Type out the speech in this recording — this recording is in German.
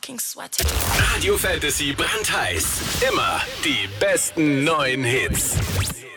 fucking sweaty. Radio Fantasy brandheiß. Immer die besten neuen Hits.